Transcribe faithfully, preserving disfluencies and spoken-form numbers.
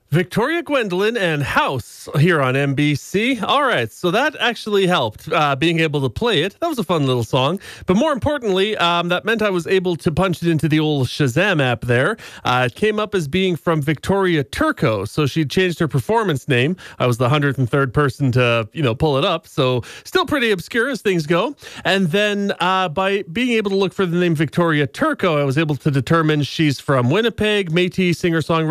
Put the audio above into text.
Victoria Gwendolyn and House here on M B C. All right, so that actually helped, uh, being able to play it. That was a fun little song. But more importantly, um, that meant I was able to punch it into the old Shazam app there. Uh, it came up as being from Victoria Turco, so she changed her performance name. I was the one hundred third person to, you know, pull it up, so still pretty obscure as things go. And then uh, by being able to look for the name Victoria Turco, I was able to determine she's from Winnipeg, Métis singer-songwriter.